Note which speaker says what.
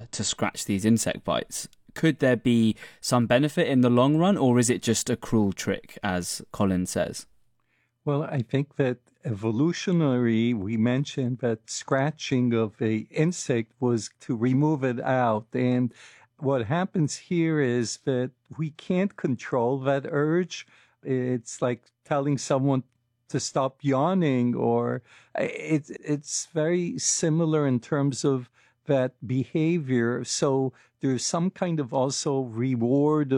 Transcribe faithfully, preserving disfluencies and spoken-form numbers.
Speaker 1: to scratch these insect bites. Could there be some benefit in the long run, or is it just a cruel trick, as Colin says?
Speaker 2: Well, I think that evolutionary, we mentioned that scratching of a insect was to remove it out. And what happens here is that we can't control that urge. It's like telling someone to stop yawning, or it, it's very similar in terms of that behavior. So there's some kind of also reward